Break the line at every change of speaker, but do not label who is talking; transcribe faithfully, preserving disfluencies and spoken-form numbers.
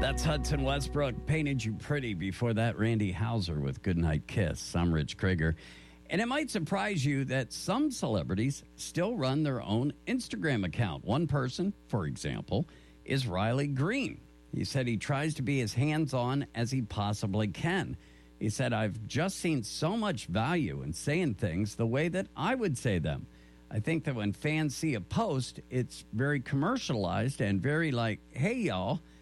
That's Hudson Westbrook, Painted You Pretty. Before that, Randy Houser with Goodnight Kiss. I'm Rich Krieger. And it might surprise you that some celebrities still run their own Instagram account. One person, for example, is Riley Green. He said he tries to be as hands-on as he possibly can. He said, I've just seen so much value in saying things the way that I would say them. I think that when fans see a post, it's very commercialized and very like, hey, y'all.